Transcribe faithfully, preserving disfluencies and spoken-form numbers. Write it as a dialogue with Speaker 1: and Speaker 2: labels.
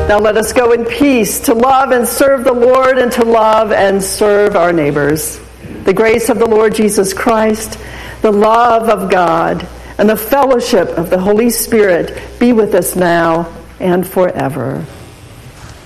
Speaker 1: Now let us go in peace to love and serve the Lord and to love and serve our neighbors. The grace of the Lord Jesus Christ, the love of God, and the fellowship of the Holy Spirit be with us now and forever.